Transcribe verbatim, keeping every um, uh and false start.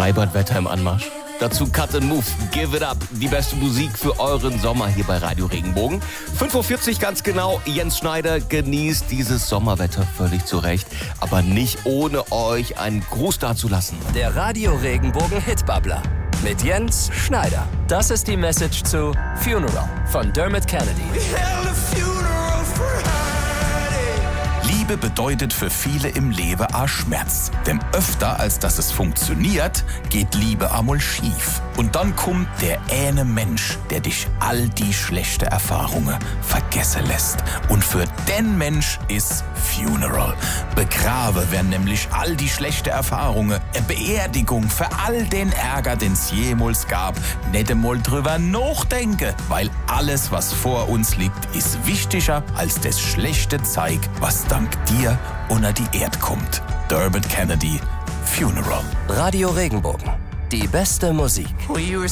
Freibadwetter im Anmarsch. Dazu Cut and Move, Give It Up, die beste Musik für euren Sommer hier bei Radio Regenbogen. fünf Uhr vierzig ganz genau, Jens Schneider genießt dieses Sommerwetter völlig zu Recht, aber nicht ohne euch einen Gruß dazulassen. Der Radio Regenbogen Hitbubbler mit Jens Schneider. Das ist die Message zu Funeral von Dermot Kennedy. Liebe bedeutet für viele im Leben auch Schmerz. Denn öfter als dass es funktioniert, geht Liebe einmal schief. Und dann kommt der eine Mensch, der dich all die schlechte Erfahrungen vergessen lässt. Und für den Mensch ist Funeral. Begraben werden nämlich all die schlechte Erfahrungen. Eine Beerdigung für all den Ärger, den es jemals gab. Nicht einmal drüber nachdenken, weil alles, was vor uns liegt, ist wichtiger als das schlechte Zeug, was dank dir unter die Erde kommt. Dermot Kennedy, Funeral. Radio Regenbogen, die beste Musik.